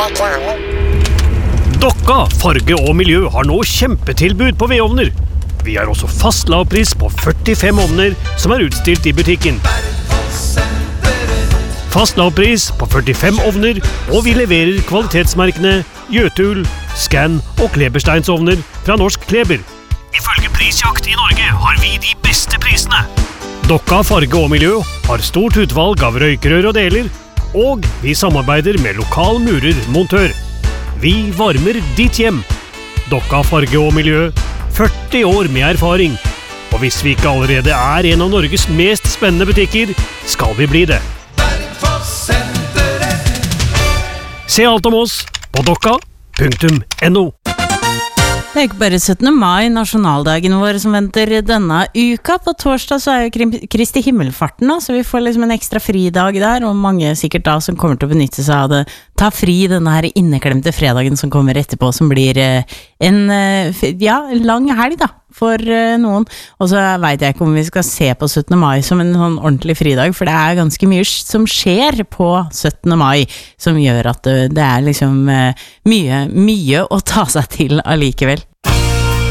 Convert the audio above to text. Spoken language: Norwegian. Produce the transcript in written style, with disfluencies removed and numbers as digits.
Dokka Farge og Miljø har nå kjempetilbud på vedovner. Vi har også fast lavpris på 45 ovner som er utstilt i butikken. Fast lavpris på 45 ovner, og vi leverer kvalitetsmerkene Jøtul, Scan og Klebersteinsovner fra Norsk Kleber. Ifølge Prisjakt i Norge har vi de beste prisene. Dokka Farge og Miljø har stort utvalg av røykrør og deler, og vi samarbeider med lokal murer-montør. Vi varmer ditt hjem. Dokka Farge og Miljø, 40 år med erfaring. Og hvis vi ikke allerede er en av Norges mest spennende butikker, skal vi bli det. Se alt om oss på dokka.no. Det er ikke bare 17. mai, nasjonaldagen vår, som venter denne uka. På torsdag så er jo Kristi himmelfarten, så vi får liksom en ekstra fridag der, og mange sikkert da som kommer til å benytte seg av det. Ta fri denne her inneklemte fredagen som kommer etterpå, som blir en lang helg da, for noen. Og så vet jeg ikke om vi skal se på 17. mai som en sånn ordentlig fridag, for det er ganske mye som skjer på 17. mai, som gjør at det er liksom mye å ta seg til allikevel.